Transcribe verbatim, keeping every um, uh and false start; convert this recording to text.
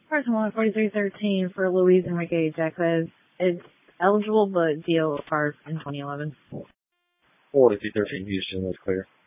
Person one forty-three thirteen for Louise Enrique Jacquez. It's eligible, but deal apart in twenty eleven. forty-three thirteen Houston, that's clear.